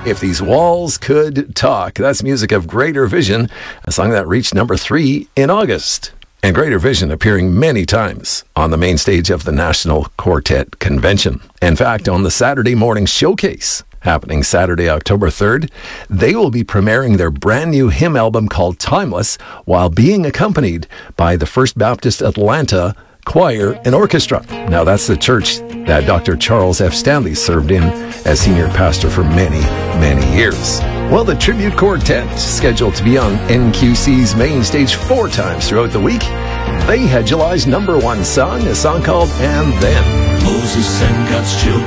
If These Walls Could Talk. That's music of Greater Vision, a song that reached number 3 in August. And Greater Vision appearing many times on the main stage of the National Quartet Convention. In fact, on the Saturday morning showcase, happening Saturday, October 3rd, they will be premiering their brand new hymn album called Timeless, while being accompanied by the First Baptist Atlanta Choir and Orchestra. Now, that's the church that Dr. Charles F. Stanley served in as senior pastor for many, many years. Well, the Tribute Quartet, scheduled to be on NQC's main stage 4 times throughout the week, they had July's number 1 song, a song called And Then. Moses and God's children